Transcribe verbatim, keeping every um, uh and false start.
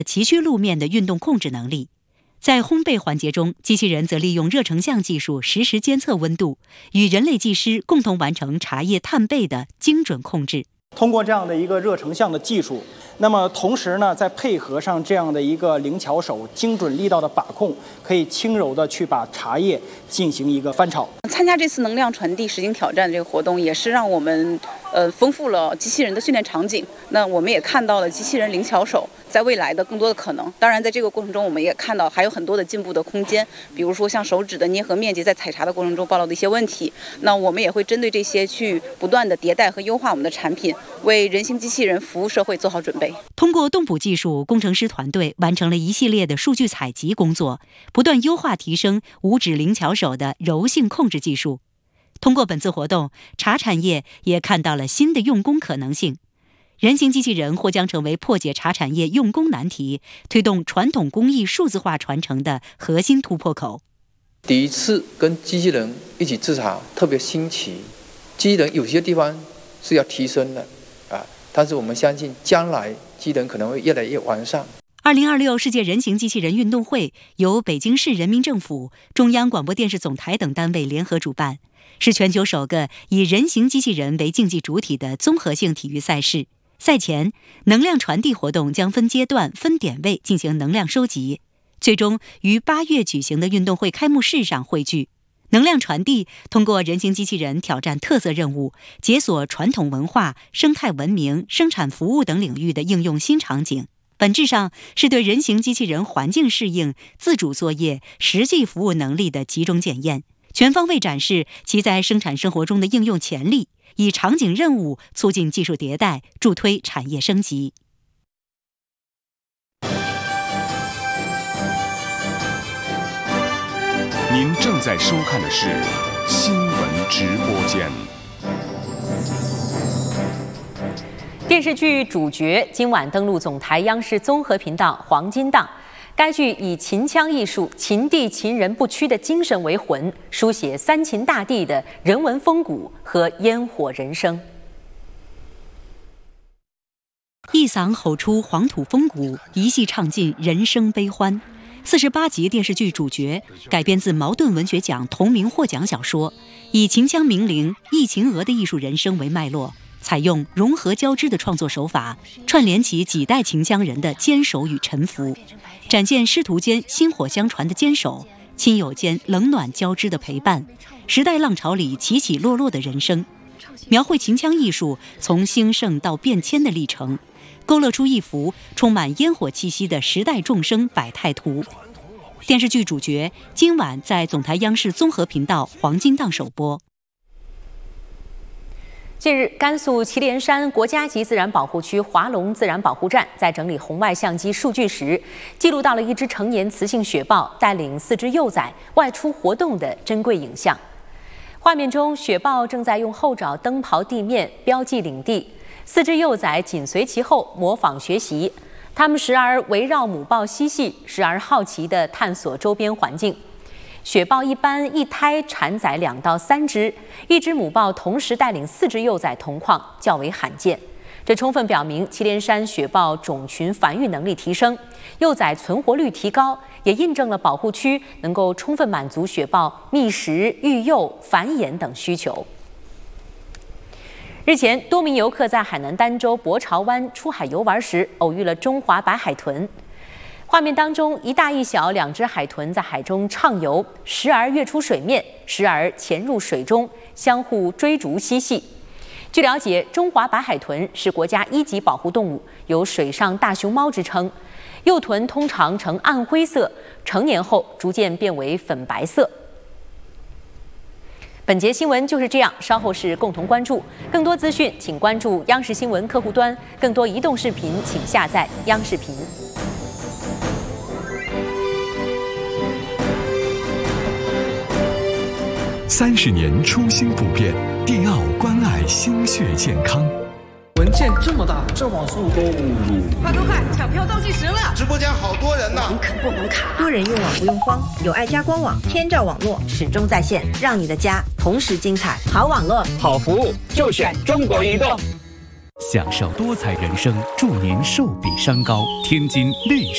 崎岖路面的运动控制能力。在烘焙环节中，机器人则利用热成像技术实时监测温度，与人类技师共同完成茶叶炭焙的精准控制。 通过这样的一个热成像的技术，那么同时呢，再配合上这样的一个灵巧手精准力道的把控，可以轻柔的去把茶叶进行一个翻炒。 参加这次能量传递实景挑战这个活动，也是让我们呃丰富了机器人的训练场景。那我们也看到了机器人灵巧手在未来的更多的可能。当然，在这个过程中，我们也看到还有很多的进步的空间，比如说像手指的捏合面积在采茶的过程中暴露的一些问题。那我们也会针对这些去不断的迭代和优化我们的产品，为人形机器人服务社会做好准备。 通过动捕技术，工程师团队完成了一系列的数据采集工作，不断优化提升五指灵巧手的柔性控制技术。通过本次活动，茶产业也看到了新的用工可能性。人形机器人或将成为破解茶产业用工难题、推动传统工艺数字化传承的核心突破口。 第一次跟机器人一起制茶，特别新奇。机器人有些地方是要提升的啊，但是我们相信将来机器人可能会越来越完善。 二零二六世界人形机器人运动会由北京市人民政府、中央广播电视总台等单位联合主办，是全球首个以人形机器人为竞技主体的综合性体育赛事。赛前，能量传递活动将分阶段、分点位进行能量收集，最终于八月举行的运动会开幕式上汇聚。能量传递通过人形机器人挑战特色任务，解锁传统文化、生态文明、生产服务等领域的应用新场景。本质上是对人形机器人环境适应、自主作业、实际服务能力的集中检验，全方位展示其在生产生活中的应用潜力，以场景任务促进技术迭代，助推产业升级。 您正在收看的是新闻直播间。 电视剧主角今晚登陆总台央视综合频道黄金档。该剧以秦腔艺术、秦地秦人不屈的精神为魂，书写三秦大地的人文风骨和烟火人生。 一嗓吼出黄土风骨，一戏唱尽人生悲欢。四十八集电视剧主角改编自茅盾文学奖同名获奖小说，以秦腔名伶易秦娥的艺术人生为脉络，采用融合交织的创作手法，串联起几代秦腔人的坚守与沉浮，展现师徒间薪火相传的坚守，亲友间冷暖交织的陪伴，时代浪潮里起起落落的人生，描绘秦腔艺术从兴盛到变迁的历程，勾勒出一幅充满烟火气息的时代众生百态图。电视剧主角今晚在总台央视综合频道黄金档首播。 近日，甘肃祁连山国家级自然保护区华龙自然保护站在整理红外相机数据时，记录到了一只成年雌性雪豹带领四只幼崽外出活动的珍贵影像。画面中，雪豹正在用后爪蹬刨地面，标记领地，四只幼崽紧随其后，模仿学习。它们时而围绕母豹嬉戏，时而好奇地探索周边环境。雪豹一般一胎产崽两到三只，一只母豹同时带领四只幼崽同框，较为罕见。这充分表明祁连山雪豹种群繁育能力提升，幼崽存活率提高，也印证了保护区能够充分满足雪豹觅食、育幼、繁衍等需求。日前，多名游客在海南儋州博潮湾出海游玩时，偶遇了中华白海豚。画面当中，一大一小两只海豚在海中畅游，时而跃出水面，时而潜入水中，相互追逐嬉戏。据了解，中华白海豚是国家一级保护动物，有水上大熊猫之称。幼豚通常呈暗灰色，成年后逐渐变为粉白色。本节新闻就是这样，稍后是共同关注。更多资讯，请关注央视新闻客户端。更多移动视频，请下载央视频。 三十年初心不变，迪奥关爱心血健康。 文件这么大，这网速都误入。 快快快，抢票倒计时了！ 直播间好多人呢， 网可不能卡。 多人用网不用慌，有爱家官网，天照网络始终在线，让你的家同时精彩。好网络， 好服务，就选中国移动。 享受多彩人生，祝您寿比山高。天津绿。